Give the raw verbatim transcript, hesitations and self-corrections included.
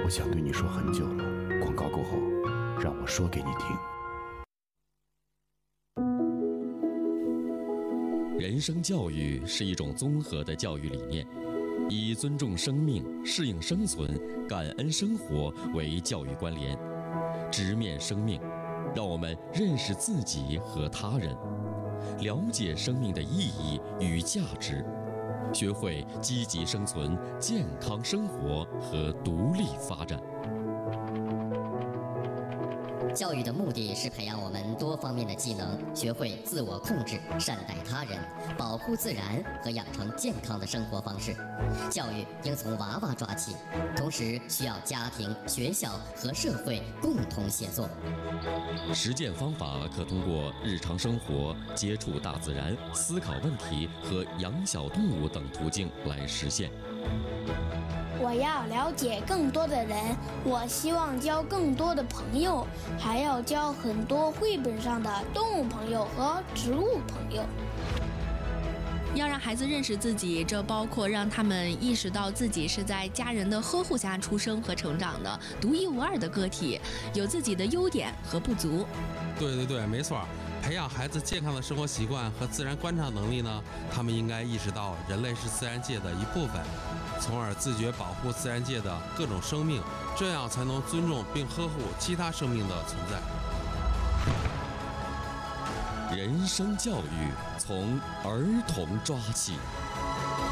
我想对你说很久了，广告过后，让我说给你听。 人生教育是一种综合的教育理念，以尊重生命、适应生存、感恩生活为教育关联，直面生命，让我们认识自己和他人，了解生命的意义与价值，学会积极生存、健康生活和独立发展。 教育的目的是培养我们多方面的技能，学会自我控制、善待他人、保护自然和养成健康的生活方式。教育应从娃娃抓起，同时需要家庭、学校和社会共同协作。 实践方法可通过日常生活、接触大自然、思考问题和养小动物等途径来实现。 我要了解更多的人，我希望交更多的朋友，还要交很多绘本上的动物朋友和植物朋友。 要让孩子认识自己，这包括让他们意识到自己是在家人的呵护下出生和成长的独一无二的个体，有自己的优点和不足。 对对对，没错。培养孩子健康的生活习惯和自然观察能力呢，他们应该意识到人类是自然界的一部分，从而自觉保护自然界的各种生命，这样才能尊重并呵护其他生命的存在。 人生教育从儿童抓起。